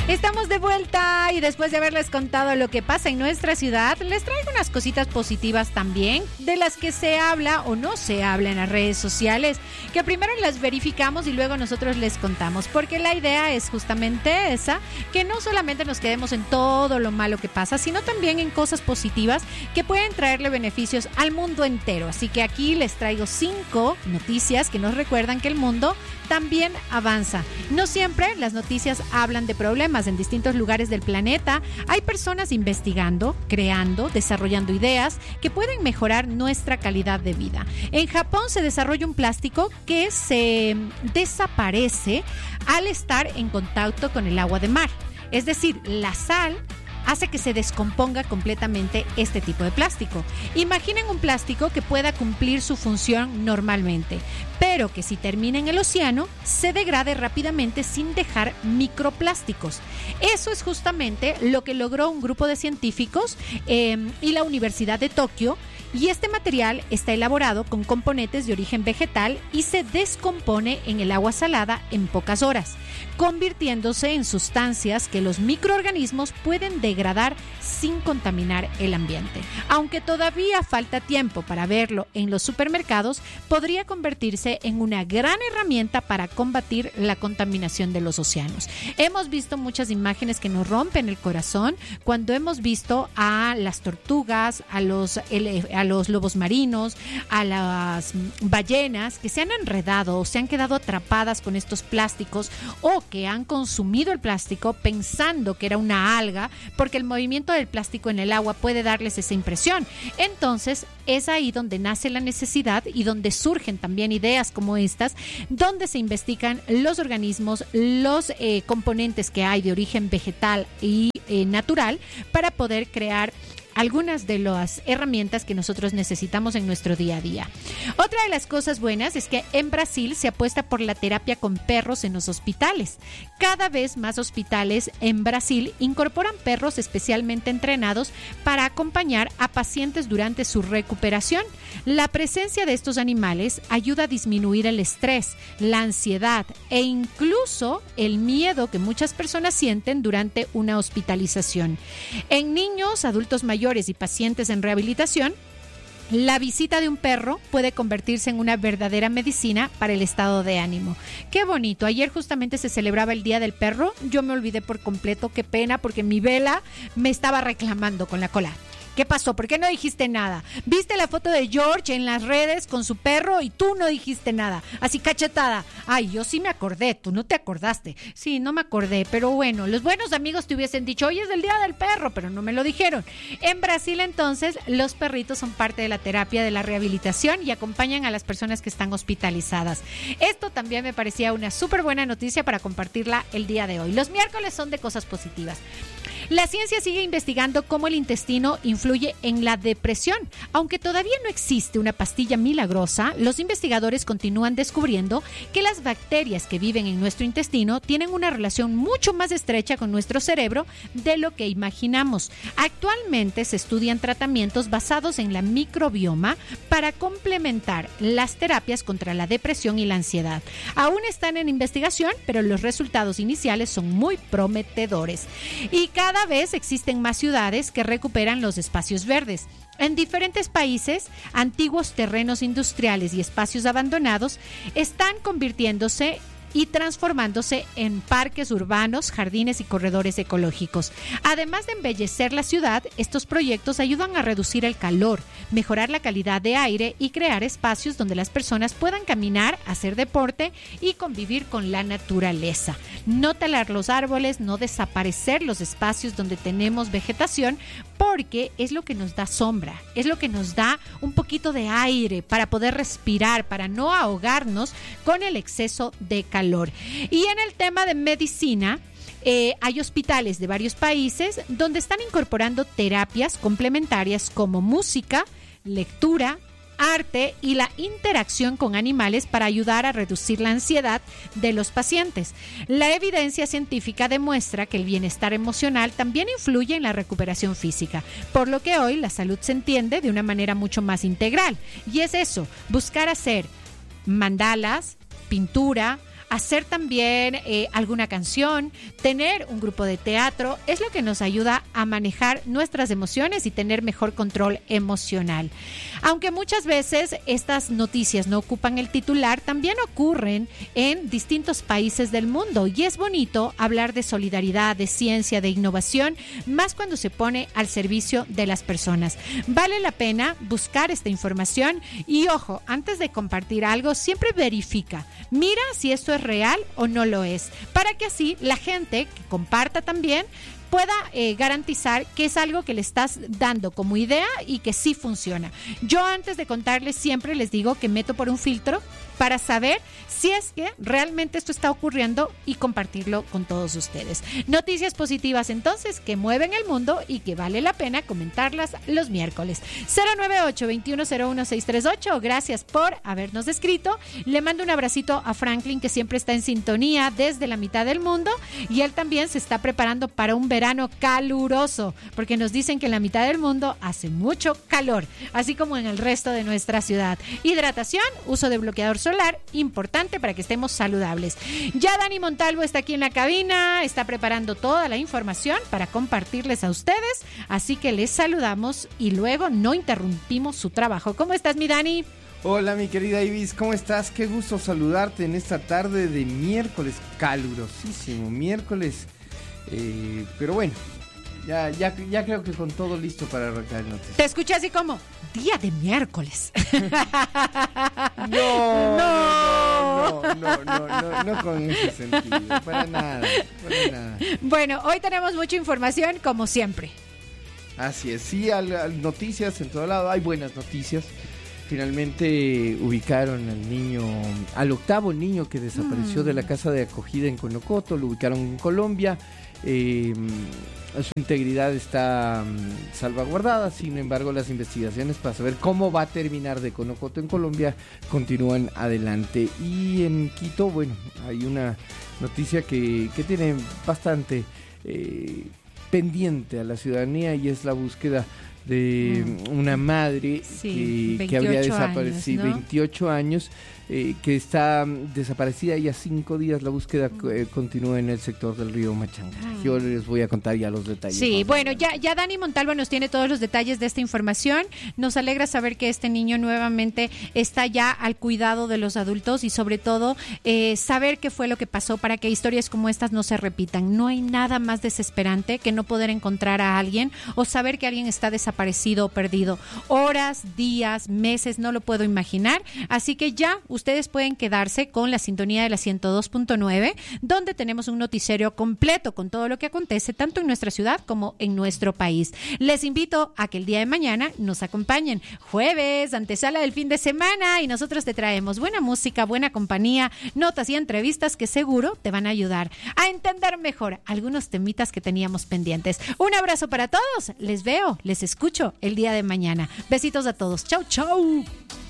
Estamos de vuelta y después de haberles contado lo que pasa en nuestra ciudad, les traigo unas cositas positivas también, de las que se habla o no se habla en las redes sociales, que primero las verificamos y luego nosotros les contamos, porque la idea es justamente esa, que no solamente nos quedemos en todo lo malo que pasa, sino también en cosas positivas que pueden traerle beneficios al mundo entero. Así que aquí les traigo 5 noticias que nos recuerdan que el mundo también avanza. No siempre las noticias hablan de problemas. En distintos lugares del planeta hay personas investigando, creando, desarrollando ideas que pueden mejorar nuestra calidad de vida. En Japón se desarrolla un plástico que se desaparece al estar en contacto con el agua de mar. Es decir, la sal hace que se descomponga completamente este tipo de plástico. Imaginen un plástico que pueda cumplir su función normalmente, pero que si termina en el océano, se degrade rápidamente sin dejar microplásticos. Eso es justamente lo que logró un grupo de científicos y la Universidad de Tokio. Y este material está elaborado con componentes de origen vegetal y se descompone en el agua salada en pocas horas, convirtiéndose en sustancias que los microorganismos pueden degradar sin contaminar el ambiente. Aunque todavía falta tiempo para verlo en los supermercados, podría convertirse en una gran herramienta para combatir la contaminación de los océanos. Hemos visto muchas imágenes que nos rompen el corazón cuando hemos visto a las tortugas, a los lobos marinos, a las ballenas que se han enredado o se han quedado atrapadas con estos plásticos, o que han consumido el plástico pensando que era una alga, porque el movimiento del plástico en el agua puede darles esa impresión. Entonces es ahí donde nace la necesidad y donde surgen también ideas como estas, donde se investigan los organismos, los componentes que hay de origen vegetal y natural para poder crear algunas de las herramientas que nosotros necesitamos en nuestro día a día. Otra de las cosas buenas es que en Brasil se apuesta por la terapia con perros en los hospitales. Cada vez más hospitales en Brasil incorporan perros especialmente entrenados para acompañar a pacientes durante su recuperación. La presencia de estos animales ayuda a disminuir el estrés, la ansiedad e incluso el miedo que muchas personas sienten durante una hospitalización. En niños, adultos mayores y pacientes en rehabilitación, la visita de un perro puede convertirse en una verdadera medicina para el estado de ánimo. ¡Qué bonito! Ayer justamente se celebraba el Día del Perro. Yo me olvidé por completo, qué pena, porque mi vela me estaba reclamando con la cola. ¿Qué pasó? ¿Por qué no dijiste nada? ¿Viste la foto de George en las redes con su perro y tú no dijiste nada? Así cachetada. Ay, yo sí me acordé, tú no te acordaste. Sí, no me acordé, pero bueno, los buenos amigos te hubiesen dicho, hoy es el Día del Perro, pero no me lo dijeron. En Brasil, entonces, los perritos son parte de la terapia de la rehabilitación y acompañan a las personas que están hospitalizadas. Esto también me parecía una súper buena noticia para compartirla el día de hoy. Los miércoles son de cosas positivas. La ciencia sigue investigando cómo el intestino influye en la depresión. Aunque todavía no existe una pastilla milagrosa, los investigadores continúan descubriendo que las bacterias que viven en nuestro intestino tienen una relación mucho más estrecha con nuestro cerebro de lo que imaginamos. Actualmente se estudian tratamientos basados en la microbioma para complementar las terapias contra la depresión y la ansiedad. Aún están en investigación, pero los resultados iniciales son muy prometedores. Y cada vez existen más ciudades que recuperan los espacios verdes. En diferentes países, antiguos terrenos industriales y espacios abandonados están convirtiéndose y transformándose en parques urbanos, jardines y corredores ecológicos. Además de embellecer la ciudad, estos proyectos ayudan a reducir el calor, mejorar la calidad de aire y crear espacios donde las personas puedan caminar, hacer deporte y convivir con la naturaleza. No talar los árboles, no desaparecer los espacios donde tenemos vegetación, porque es lo que nos da sombra, es lo que nos da un poquito de aire para poder respirar, para no ahogarnos con el exceso de calor. Y en el tema de medicina, hay hospitales de varios países donde están incorporando terapias complementarias como música, lectura, arte y la interacción con animales para ayudar a reducir la ansiedad de los pacientes. La evidencia científica demuestra que el bienestar emocional también influye en la recuperación física, por lo que hoy la salud se entiende de una manera mucho más integral. Y es eso, buscar hacer mandalas, pintura, hacer también alguna canción, tener un grupo de teatro, es lo que nos ayuda a manejar nuestras emociones y tener mejor control emocional. Aunque muchas veces estas noticias no ocupan el titular, también ocurren en distintos países del mundo y es bonito hablar de solidaridad, de ciencia, de innovación, más cuando se pone al servicio de las personas. Vale la pena buscar esta información y ojo, antes de compartir algo, siempre verifica, mira si esto es real o no lo es, para que así la gente que comparta también pueda garantizar que es algo que le estás dando como idea y que sí funciona. Yo antes de contarles siempre les digo que meto por un filtro para saber si es que realmente esto está ocurriendo y compartirlo con todos ustedes. Noticias positivas entonces que mueven el mundo y que vale la pena comentarlas los miércoles. 098-2101-638. Gracias por habernos escrito. Le mando un abracito a Franklin, que siempre está en sintonía desde la mitad del mundo, y él también se está preparando para un verano caluroso, porque nos dicen que en la mitad del mundo hace mucho calor, así como en el resto de nuestra ciudad. Hidratación, uso de bloqueador solar, importante para que estemos saludables. Ya Dani Montalvo está aquí en la cabina, está preparando toda la información para compartirles a ustedes, así que les saludamos y luego no interrumpimos su trabajo. ¿Cómo estás, mi Dani? Hola, mi querida Ibis, ¿cómo estás? Qué gusto saludarte en esta tarde de miércoles, calurosísimo miércoles, pero bueno, ya creo que con todo listo para arrancar el noticiero. Te escuché así como, día de miércoles. No con ese sentido, para nada. Bueno, hoy tenemos mucha información como siempre. Así es, sí, noticias en todo lado, hay buenas noticias. Finalmente ubicaron al octavo niño que desapareció de la casa de acogida en Conocoto, lo ubicaron en Colombia. Su integridad está salvaguardada, sin embargo las investigaciones para saber cómo va a terminar de Conocoto en Colombia continúan adelante. Y en Quito, bueno, hay una noticia que tiene bastante pendiente a la ciudadanía, y es la búsqueda de una madre que habría desaparecido, ¿no? 28 años, que está desaparecida ya 5 días. La búsqueda continúa en el sector del río Machanga. Yo les voy a contar ya los detalles. Sí, bueno, ya Dani Montalvo nos tiene todos los detalles de esta información. Nos alegra saber que este niño nuevamente está ya al cuidado de los adultos y sobre todo saber qué fue lo que pasó para que historias como estas no se repitan. No hay nada más desesperante que no poder encontrar a alguien o saber que alguien está desaparecido o perdido. Horas, días, meses, no lo puedo imaginar. Así que ya ustedes pueden quedarse con la sintonía de la 102.9, donde tenemos un noticiero completo con todo lo que acontece tanto en nuestra ciudad como en nuestro país. Les invito a que el día de mañana nos acompañen. Jueves, antesala del fin de semana, y nosotros te traemos buena música, buena compañía, notas y entrevistas que seguro te van a ayudar a entender mejor algunos temitas que teníamos pendientes. Un abrazo para todos. Les veo, les escucho el día de mañana. Besitos a todos. Chau, chau.